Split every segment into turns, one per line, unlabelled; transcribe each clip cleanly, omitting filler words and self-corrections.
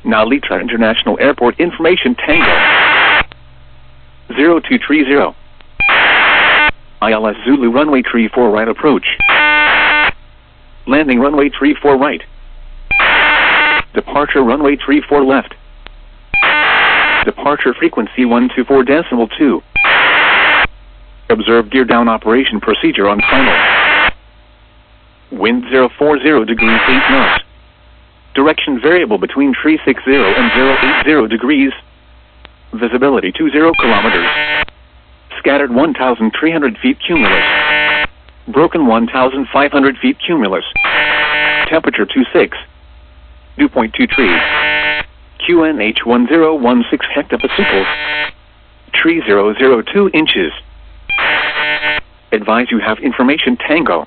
Now Litra International Airport information Tango 0230. ILS Zulu runway 34 right approach. Landing runway 34 right. Departure runway 34 left. Departure frequency 124.2. Observe gear down operation procedure on final. Wind 040 degrees 8 knots. Direction variable between 360 and 080 degrees. Visibility 20 kilometers. Scattered 1,300 feet cumulus. Broken 1,500 feet cumulus. Temperature 26. Dew point 23. QNH 1016 hectopascals. 3002 inches. Advise you have information Tango.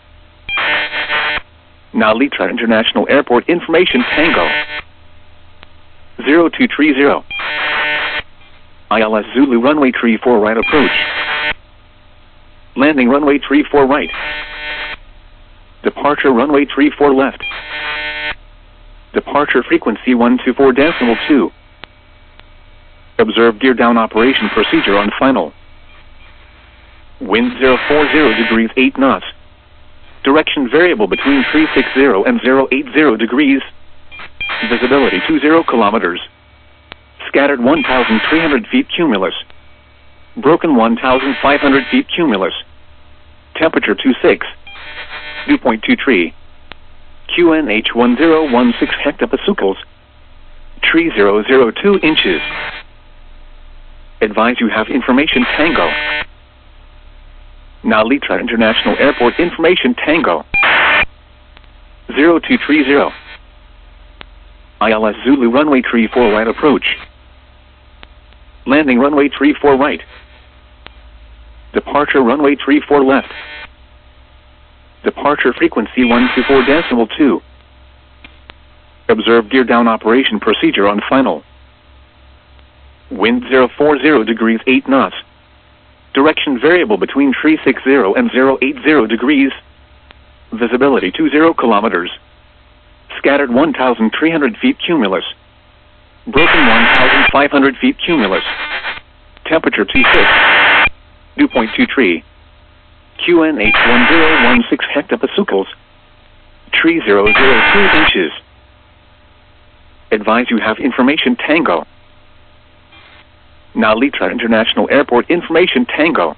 Now Litra International Airport information Tango 0230. ILS Zulu runway 34 right approach. Landing runway 34 right. Departure runway 34 left. Departure frequency 124.2. Observe gear down operation procedure on final. Wind 040 degrees 8 knots. Direction variable between 360 and 080 degrees. Visibility 20 kilometers. Scattered 1,300 feet cumulus. Broken 1,500 feet cumulus. Temperature 26. Dew point 23. QNH 1016 hectopascals. 3002 inches. Advise you have information Tango. Now Litra International Airport information Tango 0230. ILS Zulu runway 34 right approach. Landing runway 34 right. Departure runway 34 left. Departure frequency 124.2. Observe gear down operation procedure on final. Wind 040 degrees 8 knots. Direction variable between 360 and 080 degrees. Visibility 20 kilometers. Scattered 1,300 feet cumulus. Broken 1,500 feet cumulus. Temperature 26. Dew point 23. QNH 1016 hectopascals. 3002 inches. Advise you have information Tango. Now Litra International Airport information Tango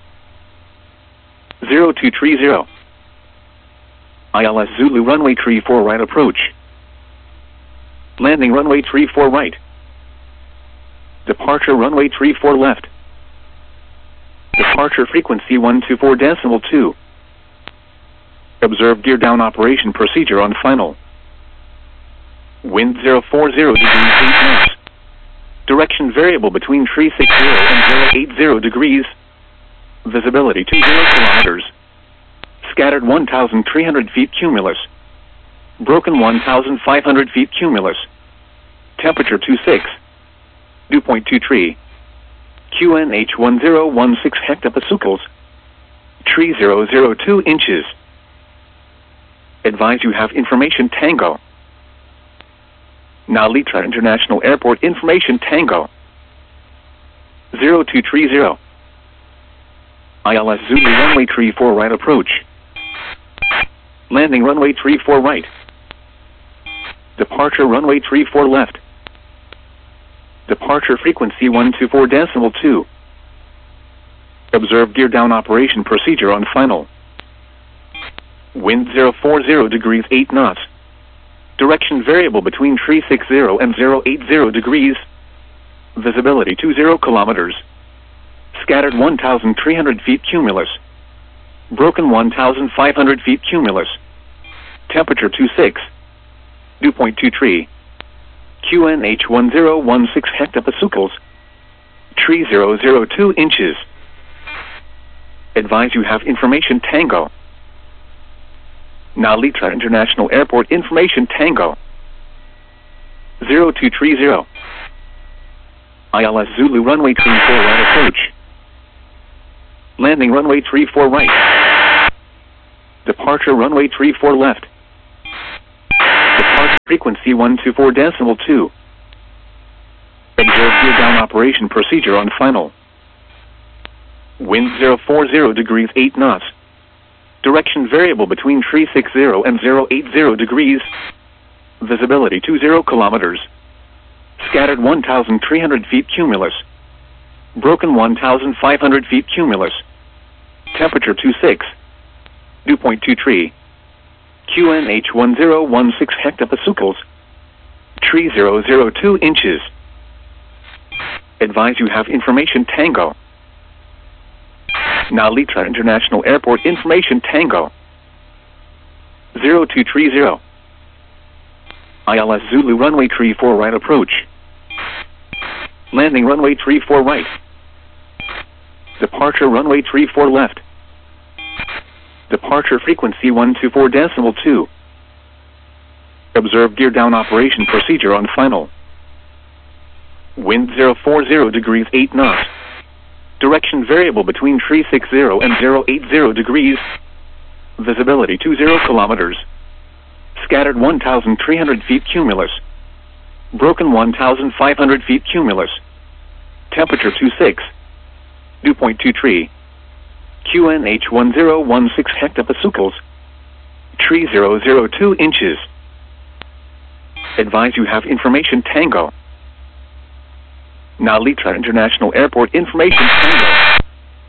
0230. ILS Zulu runway 34 right approach. Landing runway 34 right. Departure runway 34 left. Departure frequency 124.2. Observe gear down operation procedure on final. Wind 040 degrees 8 knots. Direction variable between 360 and 080 degrees. Visibility 20 kilometers. Scattered 1,300 feet cumulus. Broken 1,500 feet cumulus. Temperature 26. Dew point 23. QNH 1016 hectopascals. 3002 inches. Advise you have information Tango. Now Litra International Airport information Tango 0230. ILS Zulu runway 34 right approach. Landing runway 34 right. Departure runway 34 left.
124.2. Departure frequency 124.2. Observe gear down operation procedure on final. Wind 040 degrees 8 knots. Direction variable between 360 and 080 degrees. Visibility 20 kilometers. Scattered 1,300 feet cumulus. Broken 1,500 feet cumulus. Temperature 26. Dew point 23. QNH 1016 hectopascals. 3002 inches. Advise you have information Tango. Now Litra International Airport information Tango 0230. ILS Zulu runway 34 right approach. Landing runway 34 right. Departure runway 34 left. Departure frequency 124.2. Observe gear down operation procedure on final. Wind 040 degrees 8 knots. Direction variable between 360 and 080 degrees. Visibility 20 kilometers. Scattered 1,300 feet cumulus. Broken 1,500 feet cumulus. Temperature 26. Dew point 23. QNH 1016 hectopascals. 3002 inches. Advise you have information Tango. Now Litra International Airport information Tango 0230. ILS Zulu runway 34 right approach. Landing runway 34 right. Departure runway 34 left. Departure frequency 124.2.
Observe gear down operation procedure on final. Wind 040 degrees 8 knots. Direction variable between 360 and 080 degrees. Visibility 20 kilometers. Scattered 1,300 feet cumulus. Broken 1,500 feet cumulus. Temperature 26. Dew point 23. QNH 1016 hectopascals. 3002 inches. Advise you have information Tango. Nalitra International Airport information Tango. 0230. ILS Zulu runway 34 right approach. Landing runway 34 right. Departure runway 34 left. Departure frequency 124.2. Observe gear down operation procedure on final. Wind 040 degrees 8 knots. Direction variable between 360 and 080 degrees. Visibility 20 kilometers. Scattered 1,300 feet cumulus. Broken 1,500 feet cumulus. Temperature 26. Dew point 23. QNH 1016 hectopascals. 3002 inches. Advise you have information Tango. Nalitra International Airport information Tango.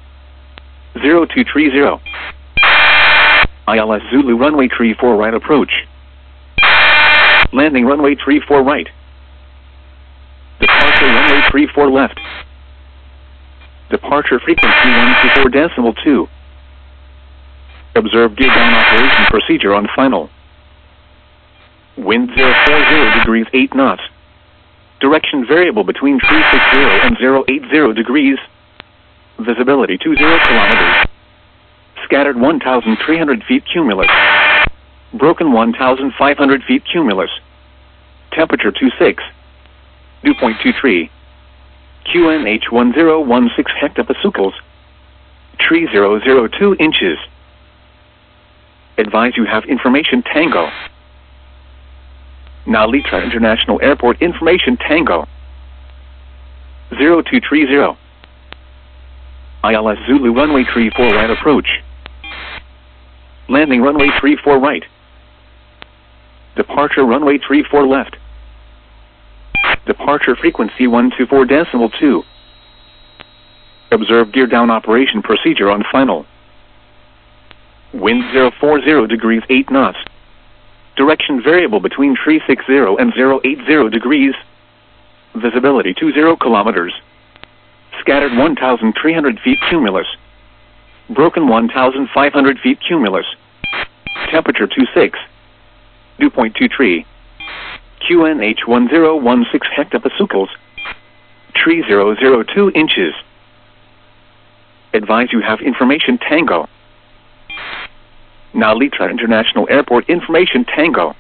0230. ILS Zulu runway 34 right approach. Landing runway 34 right. Departure runway 34 left. Departure frequency 124.2. Observe gear down operation procedure on final. Wind 040 degrees 8 knots. Direction variable between 360 and 080 degrees. Visibility 20 kilometers. Scattered 1,300 feet cumulus. Broken 1,500 feet cumulus. Temperature 26. Dew point 23. QNH 1016 hectopascals. 3002 inches. Advise you have information Tango. Nalitra International Airport information Tango. 0230. ILS Zulu runway 34 right approach. Landing runway 34 right. Departure runway 34 left. Departure frequency 124.2. Observe gear down operation procedure on final. Wind 040 degrees 8 knots. Direction variable between 360 and 080 degrees. Visibility 20 kilometers. Scattered 1,300 feet cumulus. Broken 1,500 feet cumulus. Temperature 26. Dew point 23. QNH 1016 hectopascals. 3002 inches. Advise you have information Tango. Nalitra International Airport information Tango.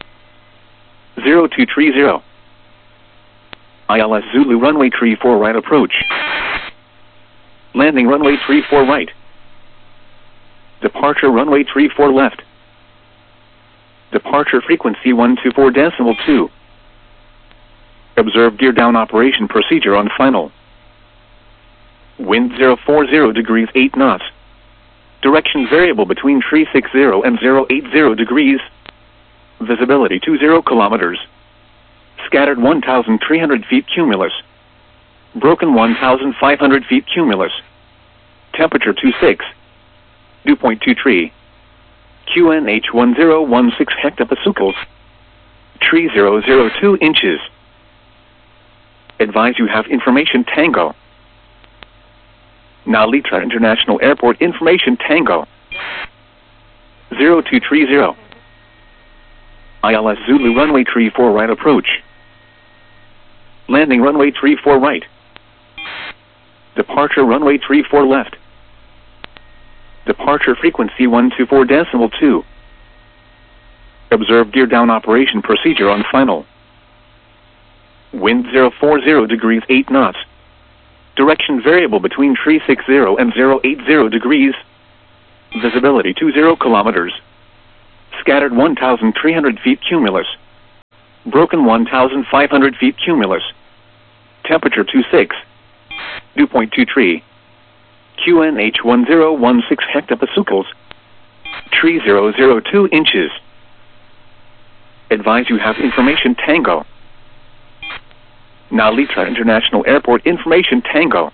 0230. ILS Zulu runway 34 right approach. Landing runway 34 right. Departure runway 34 left. Departure frequency 124.2. Observe gear down operation procedure on final. Wind 040 degrees 8 knots. Direction variable between 360 and 080 degrees. Visibility 20 kilometers. Scattered 1,300 feet cumulus. Broken 1,500 feet cumulus. Temperature 26. Dew point 23. QNH 1016 hectopascals. 3002 inches. Advise you have information Tango. Nalitra International Airport information Tango. 0230. ILS Zulu runway 34 right approach. Landing runway 34 right. Departure runway 34 left. Departure frequency 124.2. Observe gear down operation procedure on final. Wind 040 degrees 8 knots. Direction variable between 360 and 080 degrees. Visibility 20 kilometers. Scattered 1,300 feet cumulus. Broken 1,500 feet cumulus.
Temperature 26. Dew point 23. QNH 1016 hectopascals. Tree 002 inches. Advise you have information Tango. Nalita International Airport information Tango.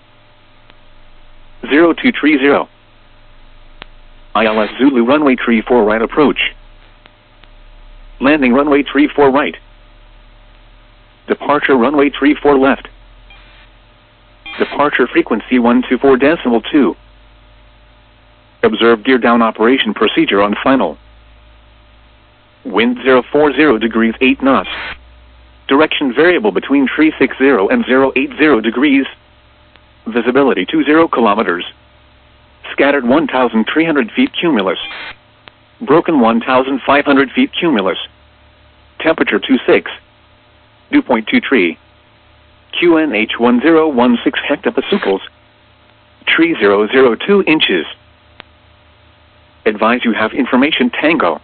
0230. ILS Zulu runway 34 right approach. Landing runway 34 right. Departure runway 34 left. Departure frequency 124.2. Observe gear down operation procedure on final. Wind 040 degrees 8 knots. Direction variable between 360 and 080 degrees. Visibility 20 kilometers. Scattered 1,300 feet cumulus. Broken 1,500 feet cumulus. Temperature 26. Dew point 23. QNH 1016 hectopascals. Tree 002 inches. Advise you have information Tango.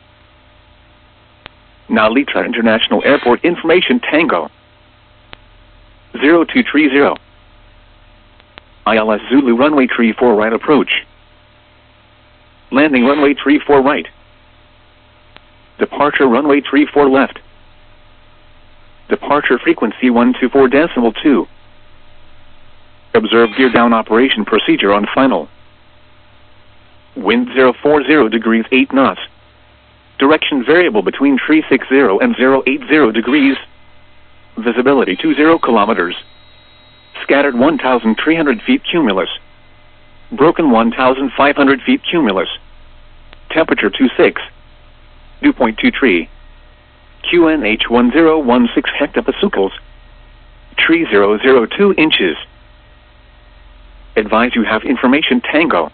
Nalita International Airport information Tango. 0230. ILS Zulu runway 34 right approach. Landing runway 34 right. Departure runway 34 left. Departure frequency 124.2. Observe gear down operation procedure on final. Wind 040 degrees 8 knots. Direction variable between 360 and 080 degrees. Visibility 20 kilometers. Scattered 1,300 feet cumulus. Broken 1,500 feet cumulus. Temperature 26. Dew point 23. QNH 1016 hectopascals. Tree 002 inches. Advise you have information Tango.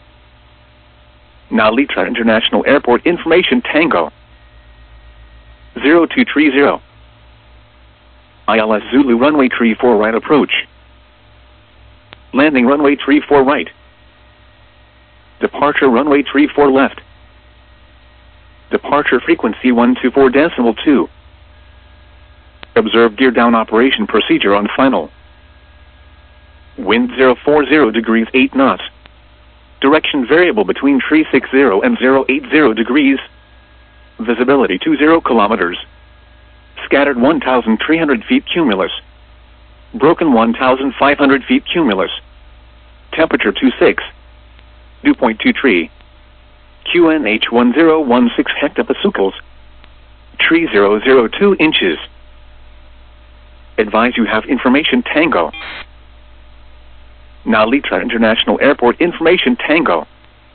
Nalita International Airport information Tango. 0230. ILS Zulu runway 34 right approach. Landing runway 34 right. Departure runway 34 left. Departure frequency 124.2. Observe gear down operation procedure on final. Wind 040 degrees 8 knots. Direction variable between 360 and 080 degrees. Visibility 20 kilometers. Scattered 1,300 feet cumulus. Broken 1,500 feet cumulus. Temperature 26. Dew point 23. QNH 1016 hectopascals. Tree 002 inches. Advise you have information Tango. Nalita International Airport information Tango.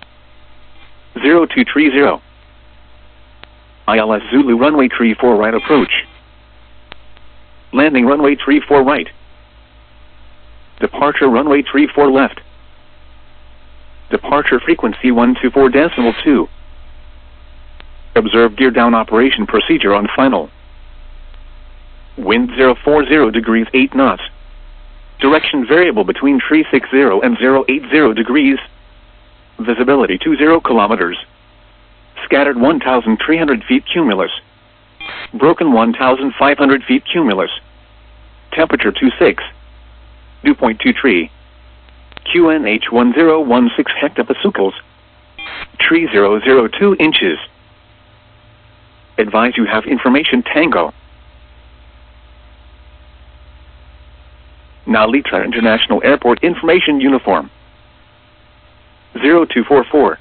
0230. ILS Zulu runway 34 right approach. Landing runway 34 right. Departure runway 34 left. Departure frequency 124.2. Observe gear down operation procedure on final. Wind 040 degrees 8 knots. Direction variable between 360 and 080 degrees. Visibility 20 kilometers. Scattered 1,300 feet cumulus. Broken 1,500 feet cumulus. Temperature 26. Dew point 23. QNH 1016 hectopascals. Tree 002 inches. Advise you have information Tango. Nalita International Airport information uniform. 0244.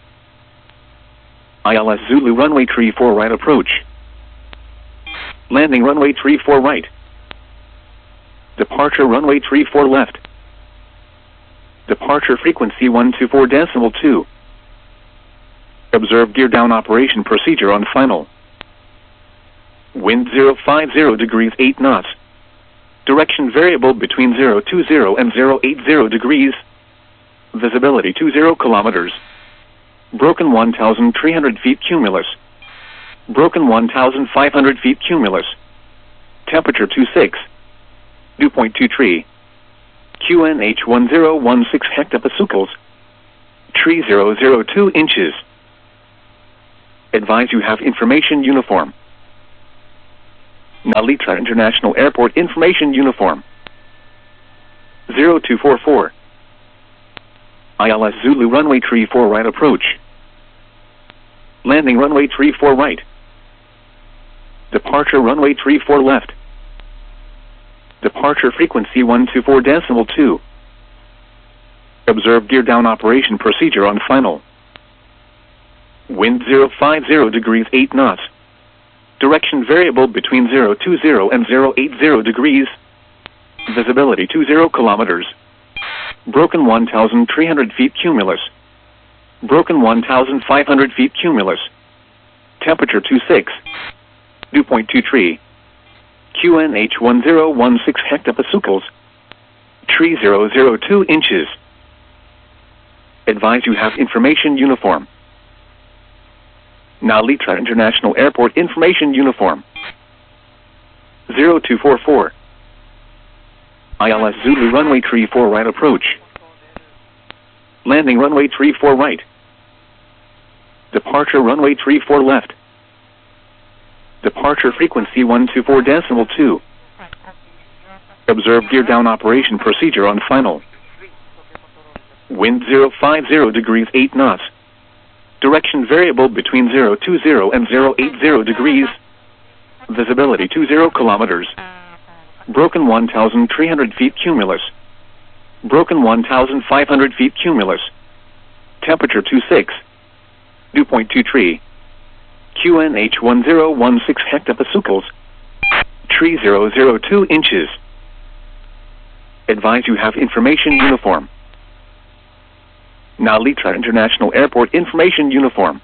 ILS Zulu runway 34 right approach. Landing runway 34 right. Departure runway 34 left. Departure frequency 124.2. Observe gear down operation procedure on final. Wind 050 degrees 8 knots. Direction variable between 020 and 080 degrees. Visibility 20 kilometers. Broken 1,300 feet cumulus. Broken 1,500 feet cumulus. Temperature 26. Dew point 23. QNH 1016 hectopascals. Tree 002 inches. Advise you have information uniform. Nalita International Airport information uniform.
0244. ILS Zulu runway 34 right approach. Landing runway 34 right. Departure runway 34 left. Departure frequency 124.2. Observe gear down operation procedure on final. Wind 050 degrees 8 knots. Direction variable between 020 and 080 degrees. Visibility 20 kilometers. Broken 1,300 feet cumulus. Broken 1,500 feet cumulus. Temperature 26. Dew point 23. QNH 1016 hectopascals. Tree 002 inches. Advise you have information uniform. Nalitra International Airport information uniform. 0244. ILS Zulu runway 34 right approach. Landing runway 34 right. Departure runway 34 left. Departure frequency 124.2. Observe gear down operation procedure on final. Wind 050 degrees 8 knots. Direction variable between 020 and 080 degrees. Visibility 20 kilometers. Broken 1,300 feet cumulus. Broken 1,500 feet cumulus. Temperature 26. Dew point 23. QNH 1016 hectopascals. Tree 002 inches. Advise you have information uniform. Nalitra International Airport information uniform.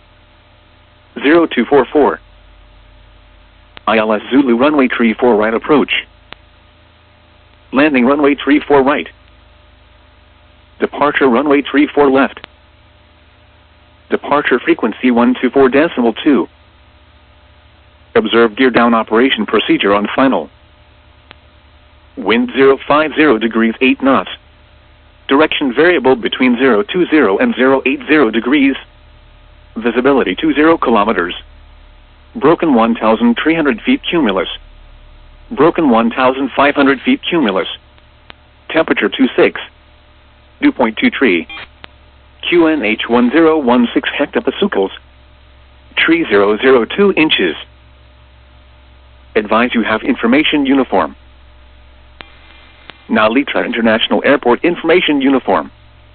0244. ILS Zulu runway 34 right approach. Landing runway 34 right. Departure runway 34 left. Departure frequency 124.2. Observe gear down operation procedure on final. Wind 050 degrees 8 knots. Direction variable between 020 and 080 degrees. Visibility 20 kilometers. Broken 1,300 feet cumulus. Broken 1,500 feet cumulus. Temperature 26. Dew point 23. QNH 1016 hectopascals. Tree 002 inches. Advise you have information uniform. Nalitra International Airport information uniform.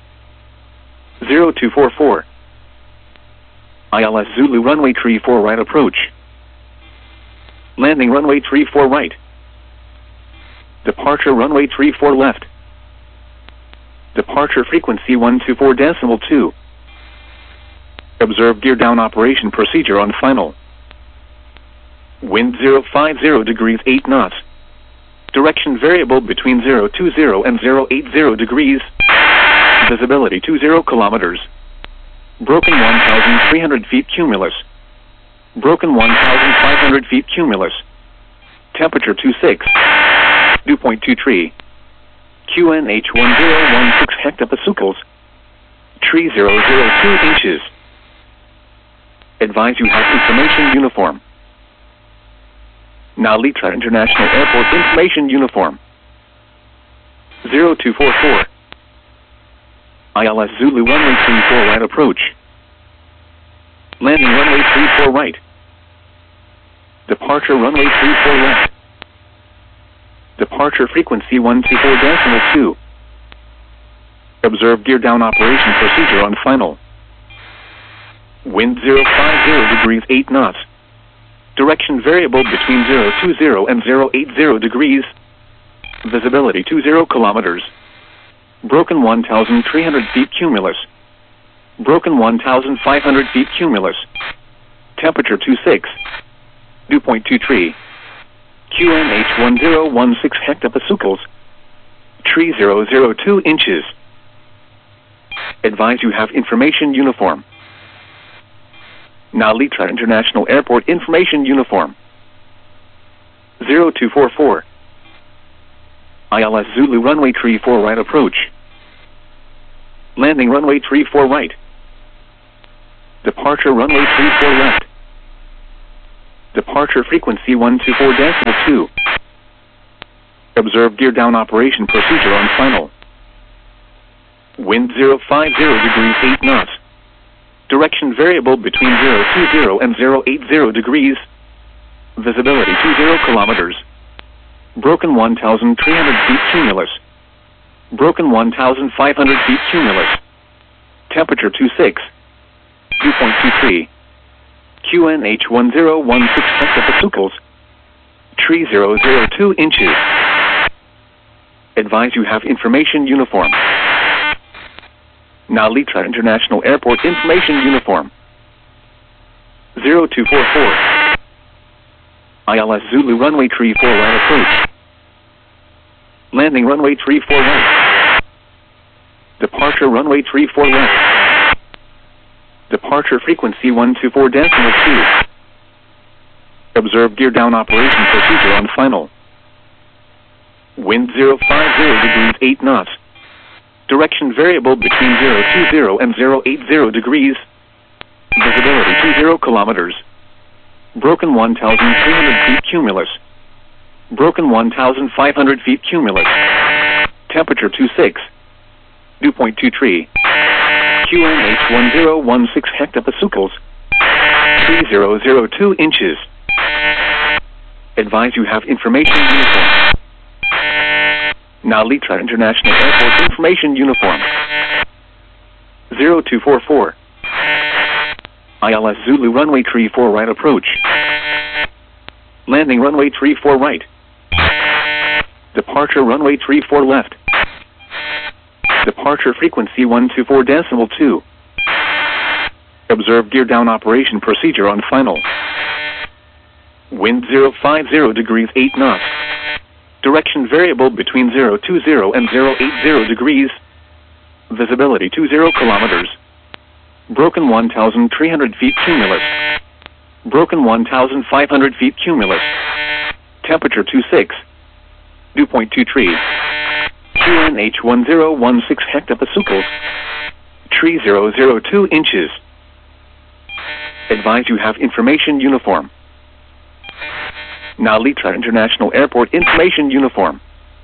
0244. ILS Zulu runway 34 right approach. Landing runway 34 right. Departure runway 34 left. Departure frequency 124.2. Observe gear down operation procedure on final. Wind 050 degrees 8 knots. Direction variable between 020 and 080 degrees. Visibility 20 kilometers. Broken 1,300 feet cumulus. Broken 1,500 feet cumulus. Temperature 26. Dew point 23. QNH 1016 hectopascals. Tree 002 inches. Advise you have information uniform. Nalitra International Airport information uniform. 0244. ILS Zulu runway 34 right approach. Landing runway 34 right. Departure runway 34 left. Departure frequency 124.2. Observe gear down operation procedure on final. Wind 050 degrees 8 knots. Direction variable between 020 and 080 degrees. Visibility 20 kilometers. Broken 1,300 feet cumulus. Broken 1,500 feet cumulus. Temperature 26. Dew point 23. QNH 1016 hectopascals. Tree 002 inches. Advise you have information uniform. Nalitra International Airport information uniform. 0244. ILS Zulu runway 34 right approach. Landing runway 34 right. Departure runway 34 left. Departure frequency 124.2. Observe gear down operation procedure on final. Wind 050 degrees 8 knots. Direction variable between 020 and 080 degrees. Visibility 20 kilometers. Broken 1,300 feet cumulus. Broken 1,500 feet cumulus. Temperature 26. Dew point 23. QNH 1016 hectopascals. Tree 002 inches. Advise you have information uniform. Now Litra International Airport information uniform. 0244. ILS Zulu runway 34 right approach. Landing runway 34 right. Departure runway 34 left. Departure frequency 124.2. Observe gear down operation procedure on final. Wind 050 degrees 8 knots. Direction variable between 020 and 080 degrees. Visibility 20 kilometers. Broken 1,300 feet cumulus. Broken 1,500 feet cumulus. Temperature 26. Dew point 23. QNH 1016 hectopascals. 3002 inches. Advise you have information uniform. Now Litra International Airport information uniform. 0244. ILS Zulu runway 34 right approach. Landing runway 34 right. Departure runway 34 left. Departure frequency 124.2. Observe gear down operation procedure on final. Wind 050 degrees 8 knots. Direction variable between 020 and 080 degrees. Visibility 20 kilometers. Broken 1,300 feet cumulus. Broken 1,500 feet cumulus. Temperature 26. Dew point 23. QNH 1016 hectopascals. Tree 002 inches. Advise you have information uniform. Now Litra International Airport information uniform.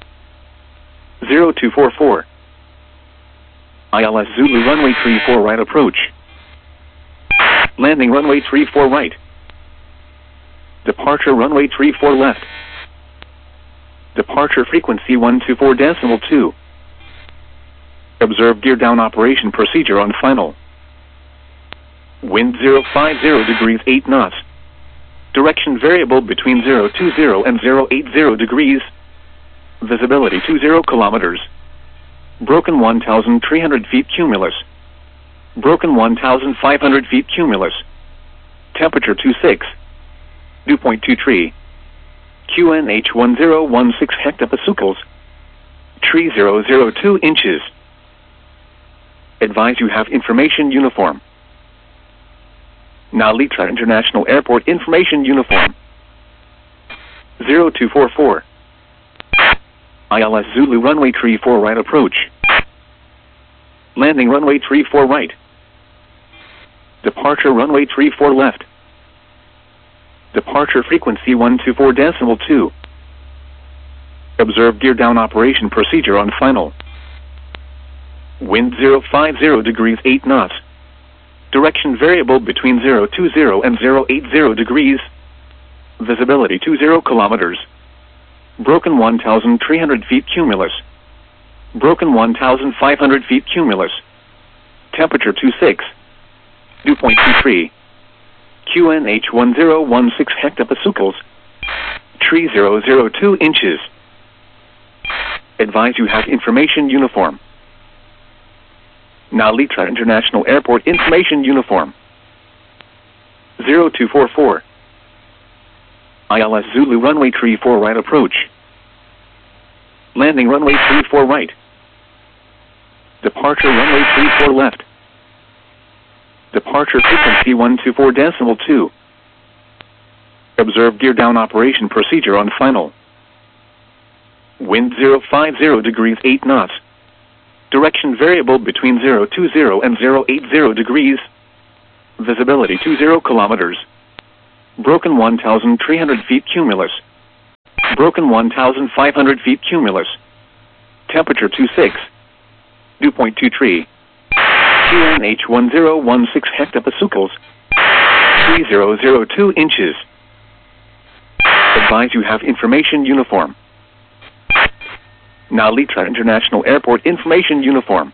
0244. ILS Zulu runway 34 right approach. Landing runway 34 right. Departure runway 34 left. Departure frequency 124.2. Observe gear down operation procedure on final. Wind 050 degrees 8 knots. Direction variable between 020 and 080 degrees. Visibility 20 kilometers. Broken 1,300 feet cumulus. Broken 1,500 feet cumulus. Temperature 26. Dew point 23. QNH 1016 hectopascals. Tree 002 inches. Advise you have information uniform. Now Litra International Airport information uniform. 0244. ILS Zulu runway 34 right approach. Landing runway 34 right. Departure runway 34 left. Departure frequency 124.2. Observe gear down operation procedure on final. Wind 050 degrees 8 knots. Direction variable between 020 and 080 degrees. Visibility 20 kilometers. Broken 1,300 feet cumulus. Broken 1,500 feet cumulus. Temperature 26. Dew point 23. QNH 1016 hectopascals. Tree 002 inches. Advise you have information uniform. Now Litra International Airport information uniform. 0244. ILS Zulu runway 34 right approach. Landing runway 34 right. Departure runway 34 left. Departure frequency 124.2. Observe gear down operation procedure on final. Wind 050 degrees 8 knots. Direction variable between 020 and 080 degrees. Visibility 20 kilometers. Broken 1,300 feet cumulus. Broken 1,500 feet cumulus. Temperature 26. Dew point 23. QNH 1016 hectopascals. 3002 inches. Advise you have information uniform. Nalitra International Airport information uniform.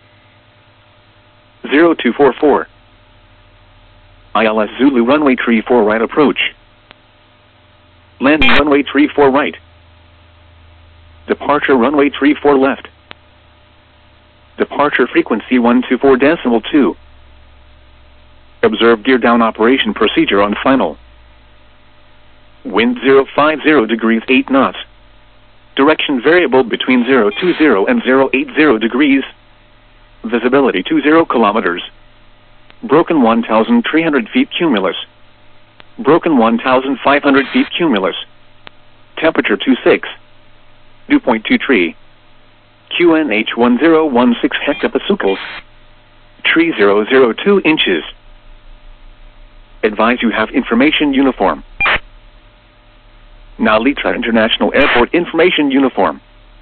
0244. ILS Zulu runway 34 right approach. Landing runway 34 right. Departure runway 34 left. Departure frequency 124.2. Observe gear down operation procedure on final. Wind 050 degrees 8 knots. Direction variable between 020 and 080 degrees. Visibility 20 kilometers. Broken 1,300 feet cumulus. Broken 1,500 feet cumulus. Temperature 26. Dew point 23. QNH 1016 hectopascals. 3002 inches. Advise you have information uniform. Nalitra International Airport information uniform.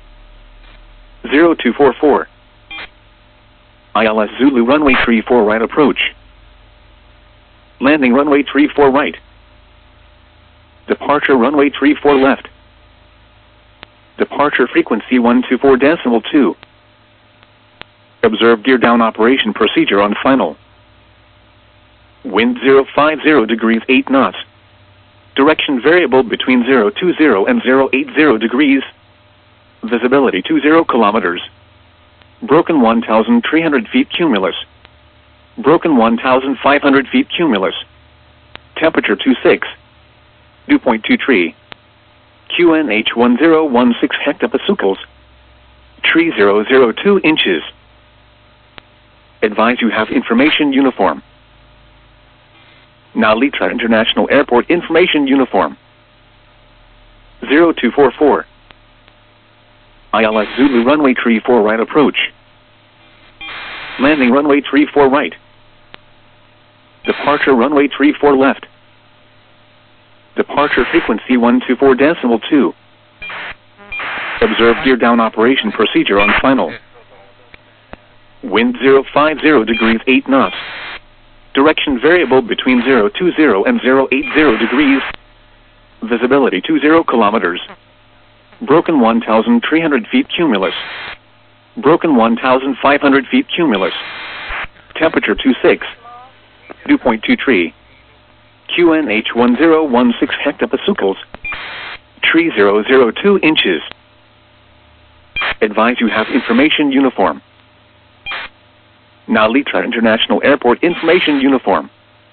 0244. ILS Zulu runway 34 right approach. Landing runway 34 right. Departure runway 34 left. Departure frequency 124.2. Observe gear down operation procedure on final. Wind 050 degrees 8 knots. Direction variable between 020 and 080 degrees. Visibility 20 kilometers. Broken 1,300 feet cumulus. Broken 1,500 feet cumulus. Temperature 26. Dew point 23. QNH 1016 hectopascals. 3002 inches. Advise you have information uniform. Nalitra International Airport information uniform. 0244. ILS Zulu runway 34 right approach. Landing runway 34 right. Departure runway 34 left. Departure frequency 124.2. Observe gear down operation procedure on final. Wind 050 degrees 8 knots. Direction variable between 020 and 080 degrees. Visibility 20 kilometers. Broken 1,300 feet cumulus. Broken 1,500 feet cumulus. Temperature 26. Dew point 23. QNH 1016 hectopascals. 3002 inches. Advise you have information uniform. Nalitra International Airport information uniform.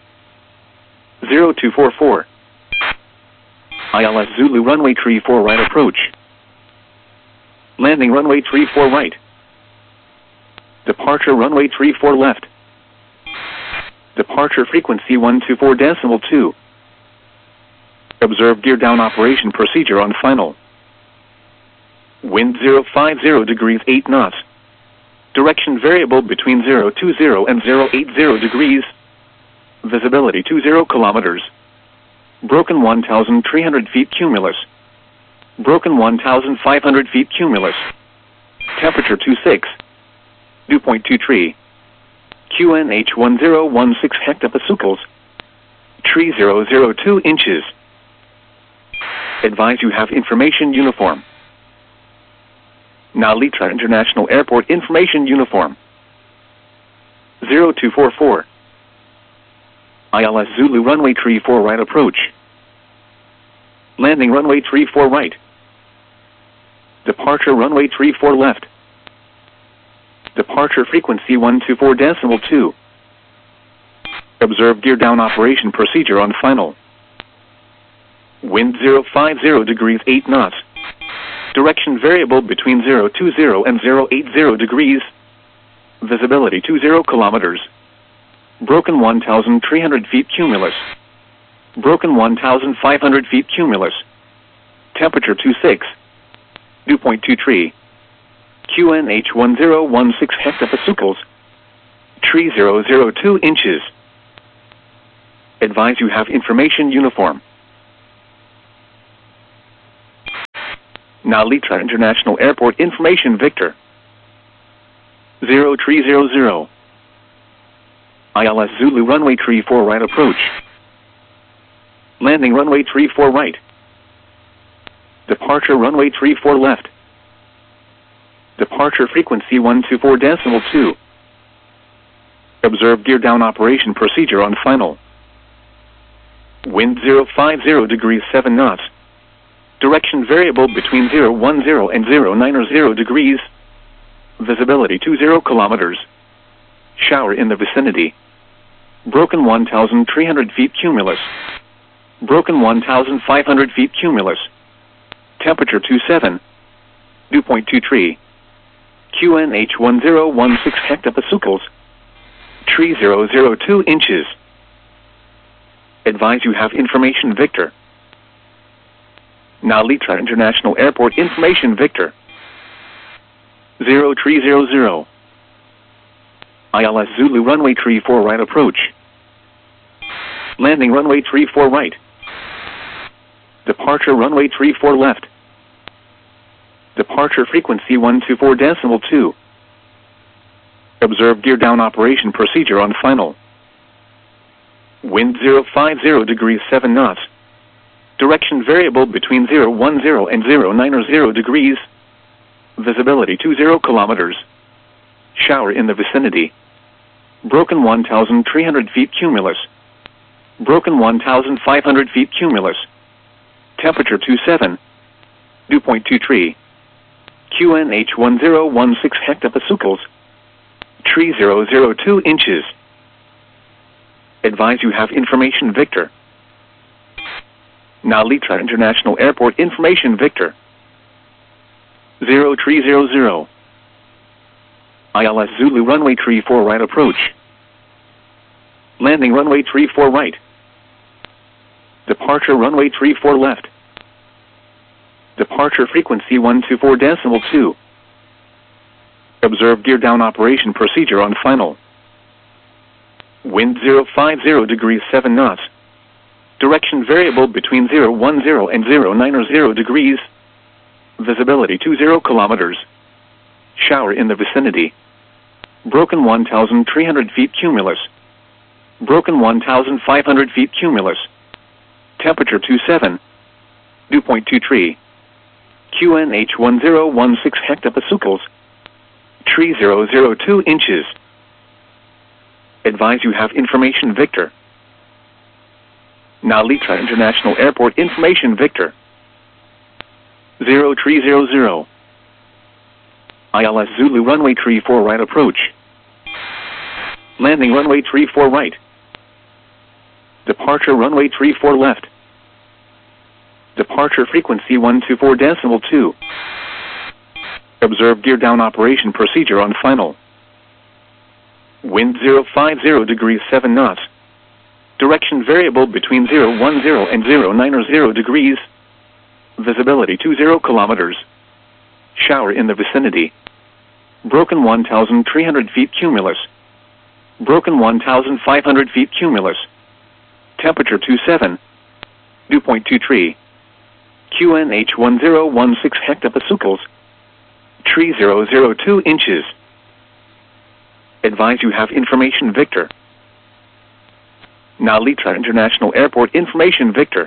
0244. ILS Zulu runway 34 right approach. Landing runway 34 right. Departure runway 34 left. Departure frequency 124.2. Observe gear down operation procedure on final. Wind 050 degrees 8 knots. Direction variable between 020 and 080 degrees. Visibility 20 kilometers. Broken 1,300 feet cumulus. Broken 1,500 feet cumulus. Temperature 26. Dew point 23. QNH 1016 hectopascals. 3002 inches. Advise you have information uniform. Nalitra International Airport information uniform. 0244. ILS Zulu runway 34 right approach. Landing runway 34 right. Departure runway 34 left. Departure frequency 124.2. Observe gear down operation procedure on final. Wind 050 degrees 8 knots. Direction variable between 020 and 080 degrees. Visibility 20 kilometers. Broken 1,300 feet cumulus. Broken 1,500 feet cumulus. Temperature 26. Dew point 23. QNH 1016 hectopascals. 3002 inches. Advise you have information uniform. Nalitra International Airport information Victor. 0300. ILS Zulu runway 34 right approach. Landing runway 34 right. Departure runway 34 left. Departure frequency 124.2. Observe gear down operation procedure on final. Wind 050 degrees 7 knots. Direction variable between 010 and 090 degrees. Visibility 20 kilometers. Shower in the vicinity. Broken 1,300 feet cumulus. Broken 1,500 feet cumulus. Temperature 27. Dew point 23. QNH 1016 hectopascals. Tree 002 inches. Advise you have information Victor. Nalitra International Airport information Victor. 0300. ILS Zulu runway 34 right approach. Landing runway 34 right. Departure runway 34 left. Departure frequency 124.2. Observe gear down operation procedure on final. Wind 050 degrees 7 knots. Direction variable between 010 and 090 degrees. Visibility 20 kilometers. Shower in the vicinity. Broken 1,300 feet cumulus. Broken 1,500 feet cumulus. Temperature 27. Dew point 23. QNH 1016 hectopascals. Tree 002 inches. Advise you have information Victor. Nalitra International Airport information Victor. 0300. ILS Zulu runway 34 right approach. Landing runway 34 right. Departure runway 34 left. Departure frequency 124.2. Observe gear down operation procedure on final. Wind 050 degrees 7 knots. Direction variable between 010 and 090 degrees. Visibility 20 kilometers. Shower in the vicinity. Broken 1,300 feet cumulus. Broken 1,500 feet cumulus. Temperature 27. Dew point 23. QNH 1016 hectopascals. Tree 002 inches. Advise you have information Victor. Nalitra International Airport information Victor. 0300. ILS Zulu runway 34 right approach. Landing runway 34 right. Departure runway 34 left. Departure frequency 124.2. Observe gear down operation procedure on final. Wind 050 degrees 7 knots. Direction variable between 010 and 090 degrees. Visibility 20 kilometers. Shower in the vicinity. Broken 1,300 feet cumulus. Broken 1,500 feet cumulus. Temperature 27. Dew point 23. QNH 1016 hectopascals. Tree 002 inches. Advise you have information Victor. Nalitra International Airport information Victor.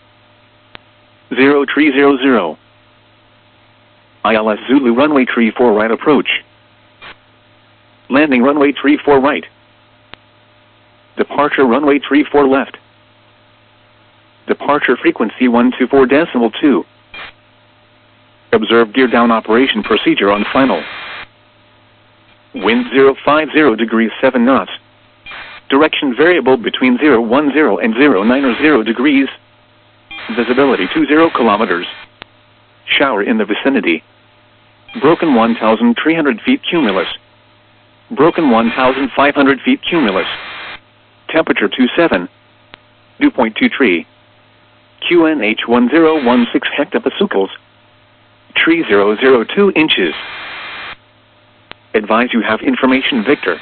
0300. ILS Zulu runway 34 right approach. Landing runway 34 right. Departure runway 34 left. Departure frequency 124.2. Observe gear down operation procedure on final. Wind 050 degrees 7 knots. Direction variable between 010 and 090 degrees. Visibility 20 kilometers. Shower in the vicinity. Broken 1,300 feet cumulus. Broken 1,500 feet cumulus. Temperature 27. Dew point 23. QNH 1016 hectopascals. Tree 002 inches. Advise you have information Victor.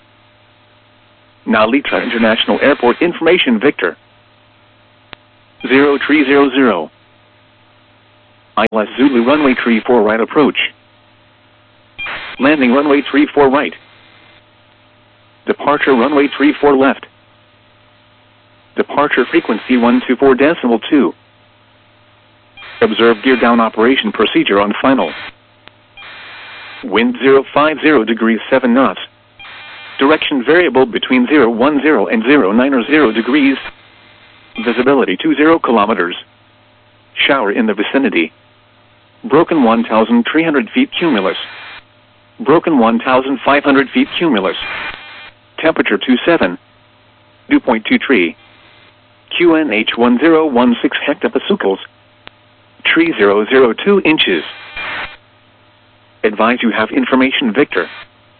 Nalitra International Airport information Victor. 0300. ILS Zulu runway 34 right approach. Landing runway 34 right. Departure runway 34 left. Departure frequency 124.2. Observe gear down operation procedure on final. Wind 050 degrees 7 knots. Direction variable between 010 and 090 degrees. Visibility 20 kilometers. Shower in the vicinity. Broken 1,300 feet cumulus. Broken 1,500 feet cumulus. Temperature 27. Dew point 23. QNH 1016 hectopascals. Tree 002 inches. Advise you have information Victor.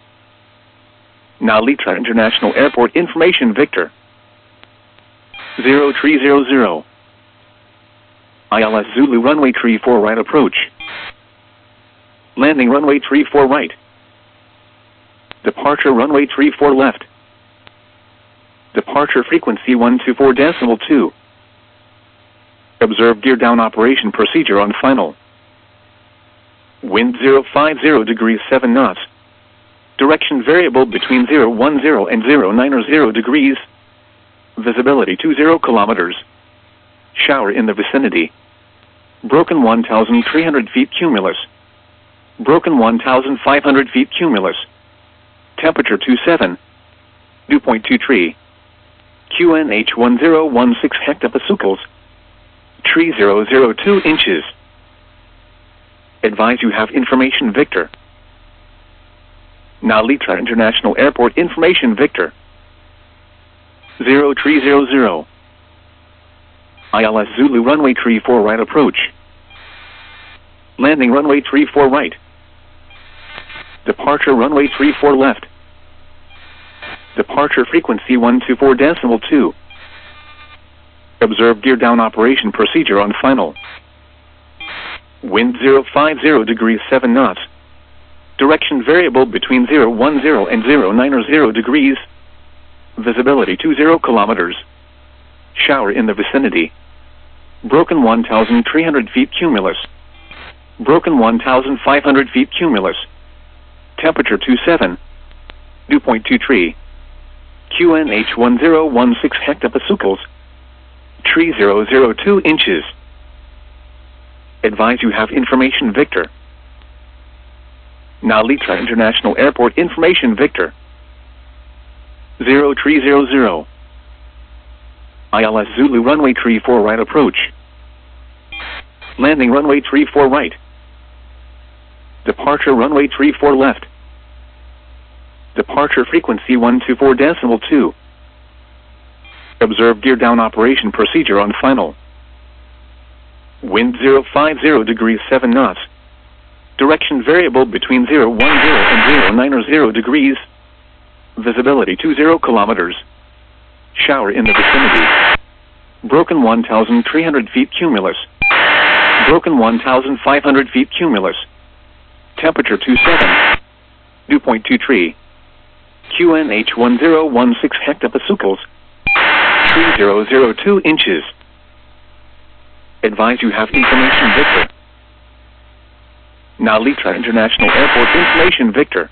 Nalitra International Airport information Victor. 0300. ILS Zulu runway 34 right approach. Landing runway 34 right. Departure runway 34 left. Departure frequency 124.2. Observe gear down operation procedure on final. Wind 050 degrees 7 knots. Direction variable between 010 and 090 degrees. Visibility 20 kilometers. Shower in the vicinity. Broken 1,300 feet cumulus. Broken 1,500 feet cumulus. Temperature 27. Dew point 23. QNH 1016 hectopascals. Tree 002 inches. Advise you have information Victor. Nalitra International Airport information Victor. 0300. ILS Zulu runway 34 right approach. Landing runway 34 right. Departure runway 34 left. Departure frequency 124.2. Observe gear down operation procedure on final. Wind 050 degrees 7 knots. Direction variable between 010 and 090 degrees. Visibility 20 kilometers. Shower in the vicinity. Broken 1,300 feet cumulus. Broken 1,500 feet cumulus. Temperature 27. Dew point 23. QNH 1016 hectopascals. Tree 002 inches. Advise you have information Victor. Nalitra International Airport information Victor. 0300. ILS Zulu runway 34 right approach. Landing runway 34 right. Departure runway 34 left. Departure frequency 124.2. Observe gear down operation procedure on final. Wind 050 degrees 7 knots. Direction variable between 010 and 090 degrees. Visibility 20 kilometers. Shower in the vicinity. Broken 1,300 feet cumulus. Broken 1,500 feet cumulus. Temperature 27. Dew point 23. QNH 1016 hectopascals. Tree 002 inches. Advise you have information Victor. Nalitra International Airport information Victor.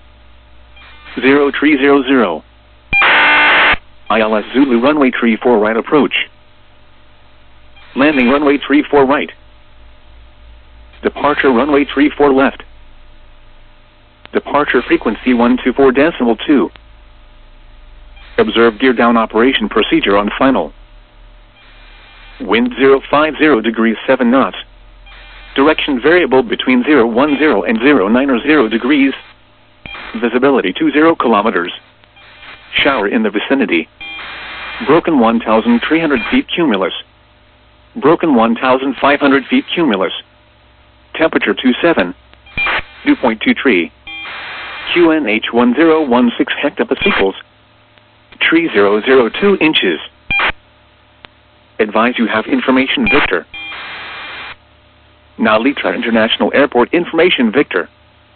0300. ILS Zulu runway 34 right approach. Landing runway 34 right. Departure runway 34 left. Departure frequency 124.2. Observe gear down operation procedure on final. Wind 050 degrees 7 knots. Direction variable between 010 and 090 degrees. Visibility 20 kilometers. Shower in the vicinity. Broken 1,300 feet cumulus. Broken 1,500 feet cumulus. Temperature 27. Dew point 23. QNH 1016 hectopascals. Tree 002 inches. Advise you have information Victor. Nalitra International Airport information Victor.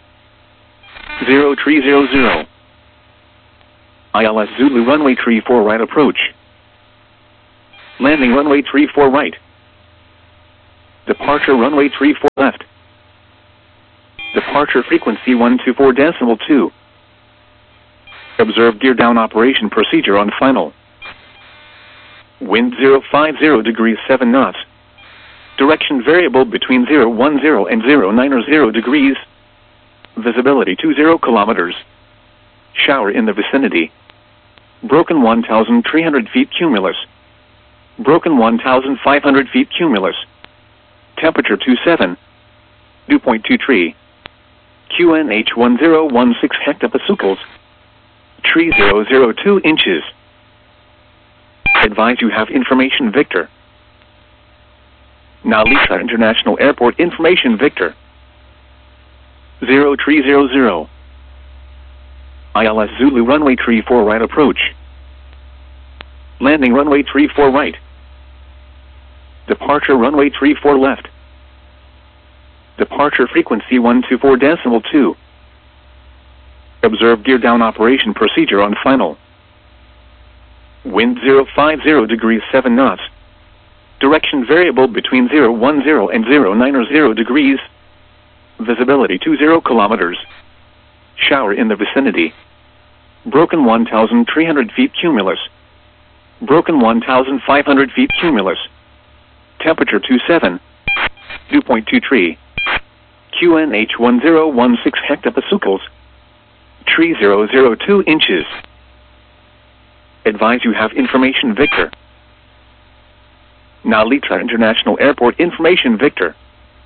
0300. ILS Zulu runway 34 right approach. Landing runway 34 right. Departure runway 34 left. Departure frequency 124.2. Observe gear down operation procedure on final. Wind 050 degrees 7 knots. Direction variable between 010 and 090 degrees. Visibility 20 kilometers. Shower in the vicinity. Broken 1,300 feet cumulus. Broken 1,500 feet cumulus. Temperature 27. Dew point 23. QNH 1016 hectopascals. Tree 002 inches. Advise you have information Victor. Nalita International Airport information Victor. 0300. ILS Zulu runway 34 right approach. Landing runway 34 right. Departure runway 34 left. Departure frequency 124.2. Observe gear down operation procedure on final. Wind 050 degrees 7 knots. Direction variable between 010 and 090 degrees. Visibility 20 kilometers. Shower in the vicinity. Broken 1,300 feet cumulus. Broken 1,500 feet cumulus. Temperature 27. Dew point 23. QNH 1016 hectopascals. Tree 002 inches. Advise you have information Victor. Nalita International Airport information Victor.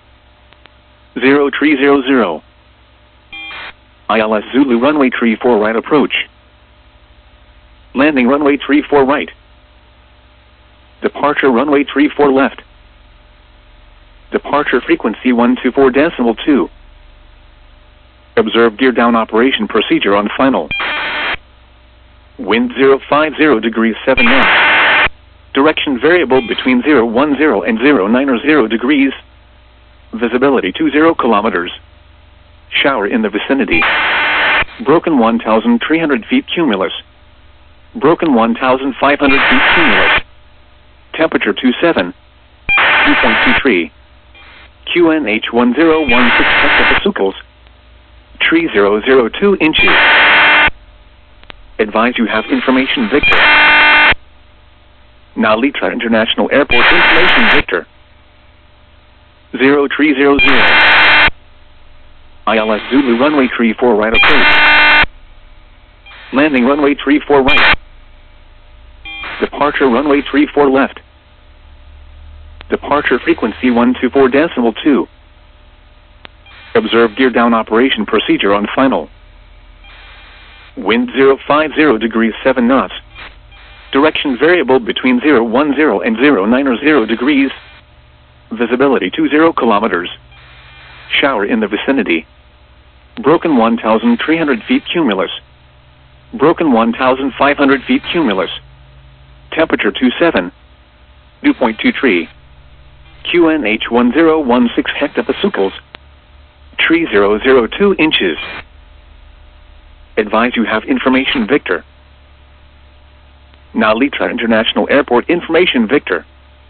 0300. ILS Zulu runway 34 right approach. Landing runway 34 right. Departure runway 34 left. Departure frequency 124.2. Observe gear down operation procedure on final. Wind 050 degrees 7 knots. Direction variable between 010 and 090 degrees. Visibility 20 kilometers. Shower in the vicinity. Broken 1,300 feet cumulus. Broken 1,500 feet cumulus. Temperature 27. Dew point 23. QNH 1016 hectopascals. Tree 002 inches. Advise you have information Victor. Nalita International Airport information Victor. 0300. ILS Zulu runway 34 right approach. Landing runway 34 right. Departure runway 34 left. Departure frequency 124.2. Observe gear down operation procedure on final. Wind 050 degrees 7 knots. Direction variable between 010 and 090 degrees. Visibility 20 kilometers. Shower in the vicinity. Broken 1,300 feet cumulus. Broken 1,500 feet cumulus. Temperature 27. Dew point 23. QNH 1016 hectopascals. Tree 002 inches. Advise you have information Victor. Nalita International Airport information Victor.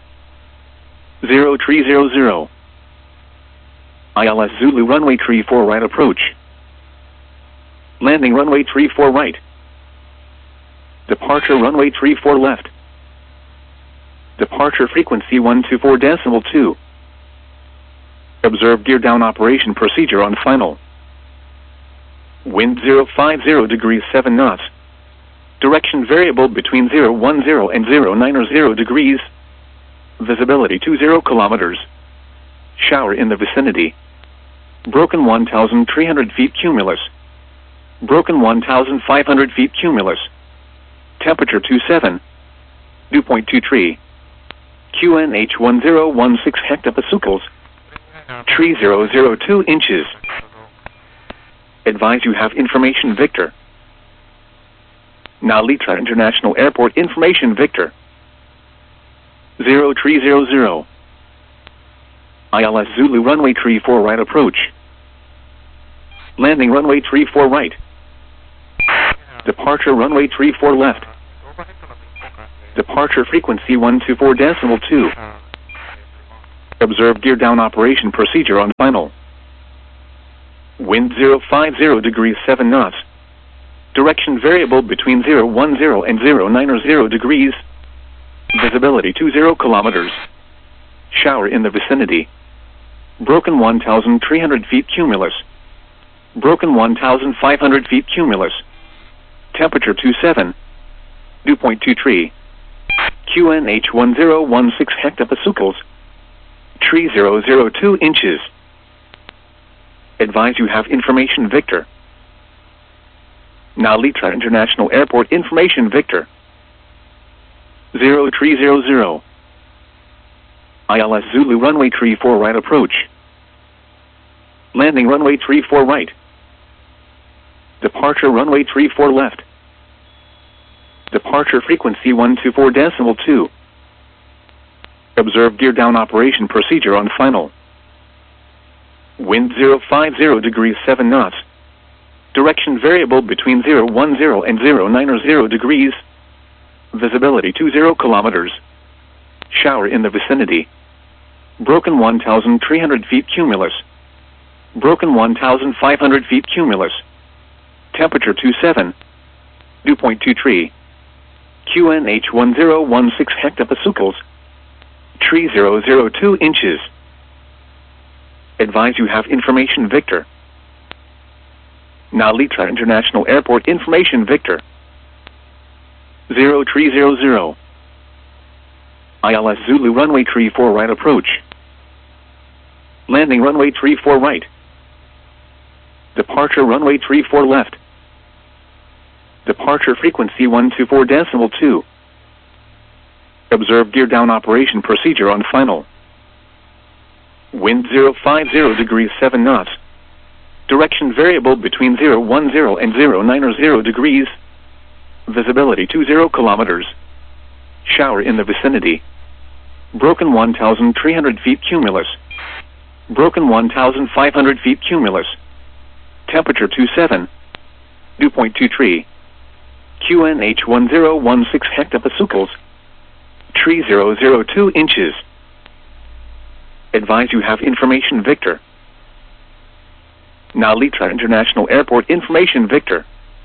0300. ILS Zulu runway 34 right approach. Landing runway 34 right. Departure runway 34 left. Departure frequency 124.2. Observe gear down operation procedure on final. Wind 050 degrees 7 knots. Direction variable between 010 and 090 degrees. Visibility 20 kilometers. Shower in the vicinity. Broken 1,300 feet cumulus. Broken 1,500 feet cumulus. Temperature 27. Dew point 23. QNH 1016 hectopascals. Tree 002 inches. Advise you have information Victor. Nalita International Airport information Victor. 0300. ILS Zulu runway 34 right approach. Landing runway 34 right. Departure runway 34 left. Departure frequency 124.2. Observe gear down operation procedure on final. Wind 050 degrees 7 knots. Direction variable between 010 and 090 degrees. Visibility 20 kilometers. Shower in the vicinity. Broken 1,300 feet cumulus. Broken 1,500 feet cumulus. Temperature 27. Dew point 23. QNH 1016 hectopascals. Tree 002 inches. Advise you have information Victor. Now Litra International Airport information Victor. 0300. ILS Zulu runway 34 right approach. Landing runway 34 right. Departure runway 34 left. Departure frequency 124.2. Observe gear down operation procedure on final. Wind 050 degrees 7 knots. Direction variable between 010 and 090 degrees. Visibility 20 kilometers. Shower in the vicinity. Broken 1,300 feet cumulus. Broken 1,500 feet cumulus. Temperature 27. Dew point 23. QNH 1016 hectopascals. Tree 002 inches. Advise you have information Victor. Now Litra International Airport information Victor. 0300. ILS Zulu runway 34 right approach. Landing runway 34 right. Departure runway 34 left. Departure frequency 124.2. Observe gear down operation procedure on final. Wind 050 degrees 7 knots. Direction variable between 010 and 090 degrees. Visibility 20 kilometers. Shower in the vicinity. Broken 1,300 feet cumulus. Broken 1,500 feet cumulus. Temperature 27. Dew point 23. QNH 1016 hectopascals. Tree 002 inches. Advise you have information Victor. Now Litra International Airport information Victor.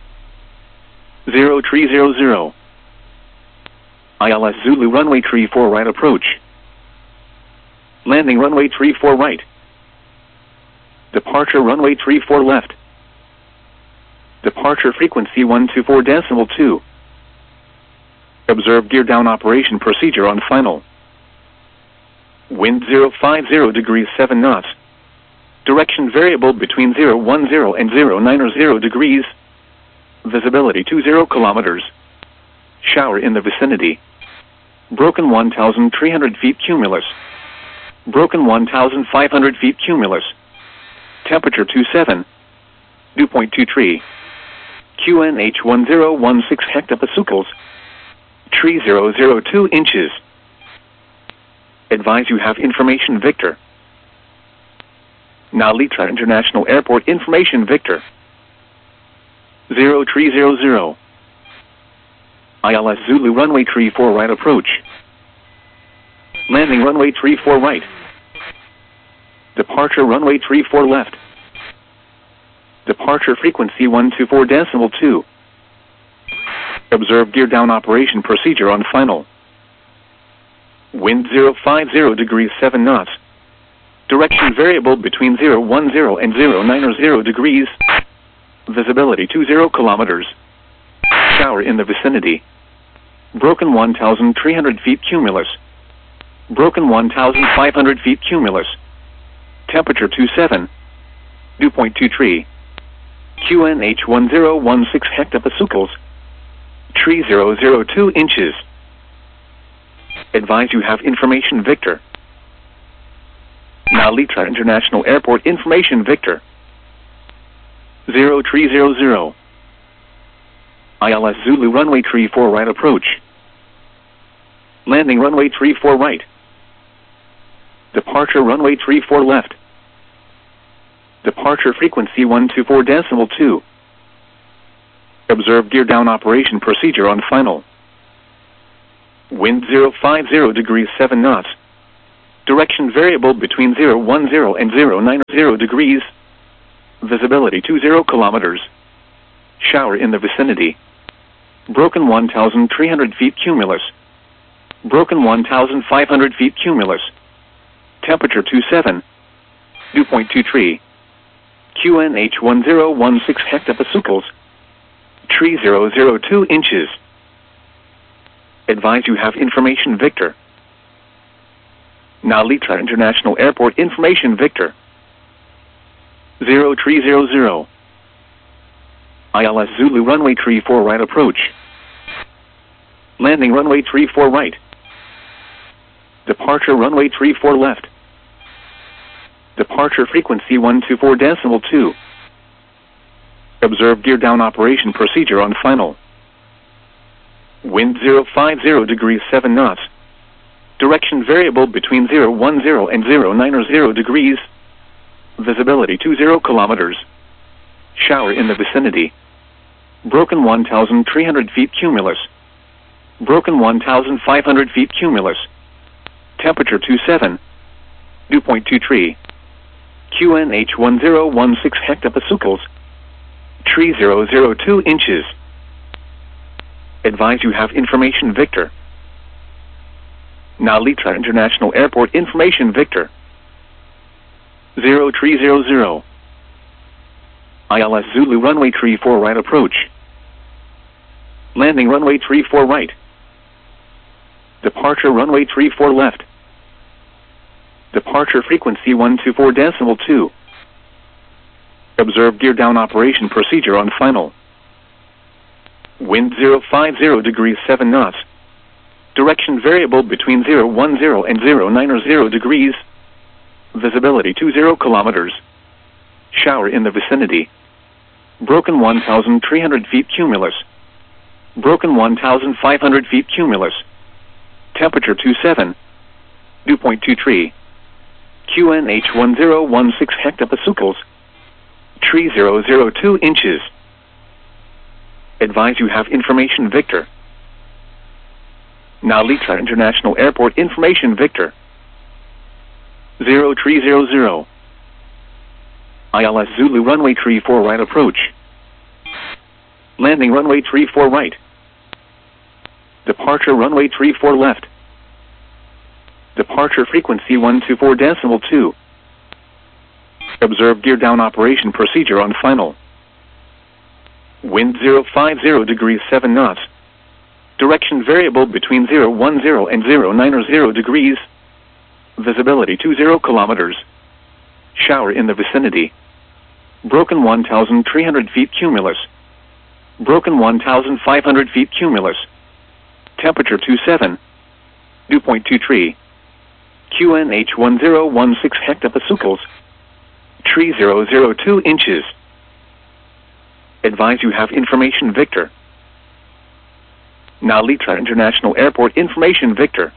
0300. ILS Zulu runway 34 right approach. Landing runway 34 right. Departure runway 34 left. Departure frequency 124.2. Observe gear down operation procedure on final. Wind 050 degrees 7 knots. Direction variable between 010 and 090 degrees. Visibility 20 kilometers. Shower in the vicinity. Broken 1,300 feet cumulus. Broken 1,500 feet cumulus. Temperature 27. Dew point 23. QNH 1016 hectopascals. Tree 002 inches. Advise you have information Victor. Now Litra International Airport information Victor. 0300. ILS Zulu runway 34 right approach. Landing runway 34 right. Departure runway 34 left. Departure frequency 124.2. Observe gear down operation procedure on final. Wind 050 degrees 7 knots. Direction variable between 010 and 090 degrees. Visibility 20 kilometers. Shower in the vicinity. Broken 1,300 feet cumulus. Broken 1,500 feet cumulus. Temperature 27. Dew point 23. QNH 1016 hectopascals. Tree 002 inches. Advise you have information Victor. Now Litra International Airport information Victor. 0300. ILS Zulu runway 34 right approach. Landing runway 34 right. Departure runway 34 left. Departure frequency 124.2. Observe gear down operation procedure on final. Wind 050 degrees 7 knots. Direction variable between 010 and 090 degrees. Visibility 20 kilometers. Shower in the vicinity. Broken 1,300 feet cumulus. Broken 1,500 feet cumulus. Temperature 27. Dew point 23. QNH 1016 hectopascals. Tree 002 inches. Advise you have information Victor. Nalita International Airport information Victor. 0300. ILS Zulu runway 34 right approach. Landing runway 34 right. Departure runway 34 left. Departure frequency 124.2. Observe gear down operation procedure on final. Wind 050 degrees 7 knots. Direction variable between 010 and 090 degrees. Visibility 20 kilometers. Shower in the vicinity. Broken 1,300 feet cumulus. Broken 1,500 feet cumulus. Temperature 27. Dew point 23. QNH 1016 hectopascals. Tree 002 inches. Advise you have information Victor. Nalita International Airport information Victor. 0300. ILS Zulu runway 34 right approach. Landing runway 34 right. Departure runway 34 left. Departure frequency 124.2. Observe gear down operation procedure on final. Wind 050 degrees 7 knots. Direction variable between 010 and 090 degrees. Visibility 20 kilometers. Shower in the vicinity. Broken 1,300 feet cumulus. Broken 1,500 feet cumulus. Temperature 27. Dew point 23. QNH 1016 hectopascals. Tree 002 inches. Advise you have information Victor. Nalita International Airport information Victor. 0300. ILS Zulu runway 34 right approach. Landing runway 34 right. Departure runway 34 left. Departure frequency 124.2. Observe gear down operation procedure on final. Wind 050 degrees 7 knots. Direction variable between 010 and 090 degrees. Visibility 20 kilometers. Shower in the vicinity. Broken 1,300 feet cumulus. Broken 1,500 feet cumulus. Temperature 27. Dew point 23. QNH 1016 hectopascals. Tree 002 inches. Advise you have information Victor. Nalita International Airport information Victor.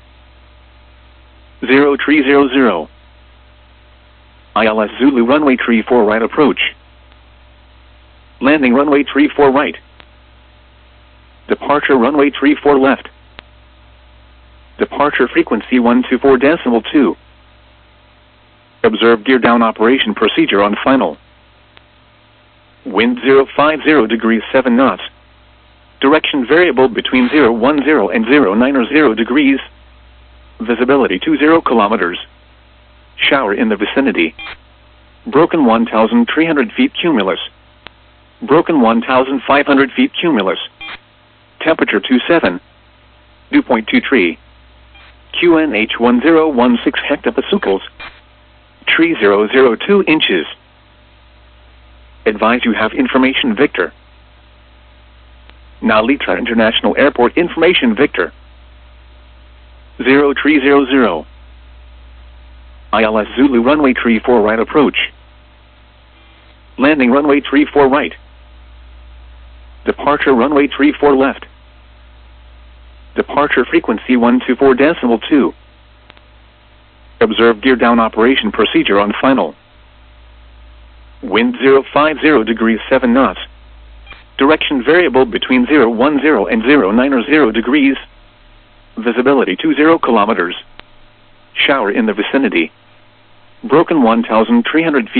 0300. ILS Zulu runway 34 right approach. Landing runway 34 right. Departure runway 34 left. Departure frequency 124.2. Observe gear down operation procedure on final. Wind 050 degrees 7 knots. Direction variable between 010 and 090 degrees. Visibility 20 kilometers. Shower in the vicinity. Broken 1,300 feet cumulus. Broken 1,500 feet cumulus. Temperature 27. Dew point 23. QNH 1016 hectopascals. Tree 002 inches. Advise you have information Victor. Nalita International Airport information Victor. 0300. ILS Zulu runway 34 right approach. Landing runway 34 right. Departure runway 34 left. Departure frequency 124.2. Observe gear down operation procedure on final. Wind 050 degrees 7 knots. Direction variable between 010 and 090 degrees. Visibility 20 kilometers. Shower in the vicinity. Broken 1,300 feet.